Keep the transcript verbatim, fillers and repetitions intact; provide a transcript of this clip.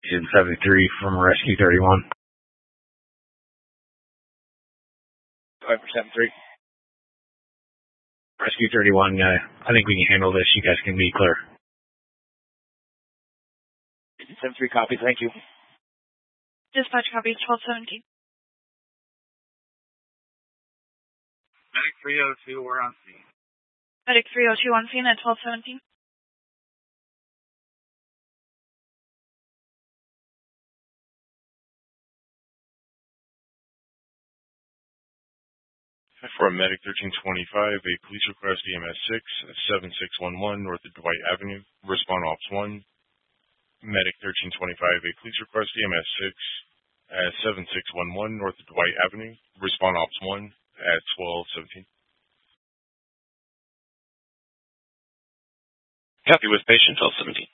seventy-three from Rescue thirty-one. five for seven three. Rescue thirty-one, uh, I think we can handle this. You guys can be clear. seven three copy, thank you. Dispatch copy, twelve seventeen. Medic three oh two, we're on scene. Medic three oh two on scene at twelve seventeen. For Medic thirteen twenty-five, a police request E M S six, seven six one one North of Dwight Avenue. Respond Ops one. Medic thirteen twenty-five, a police request E M S six at seven six one one North of Dwight Avenue. Respond Ops one at twelve seventeen. Copy with patient twelve seventeen.